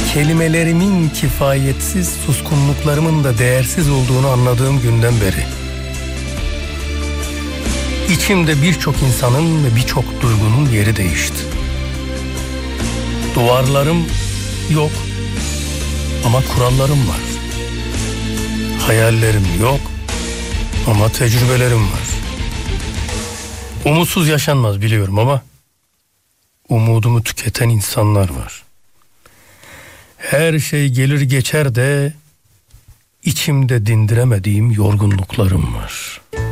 Kelimelerimin kifayetsiz, suskunluklarımın da değersiz olduğunu anladığım günden beri İçimde birçok insanın ve birçok duygunun yeri değişti. Duvarlarım yok ama kurallarım var. Hayallerim yok ama tecrübelerim var. Umutsuz yaşanmaz biliyorum ama umudumu tüketen insanlar var. Her şey gelir geçer de içimde dindiremediğim yorgunluklarım var.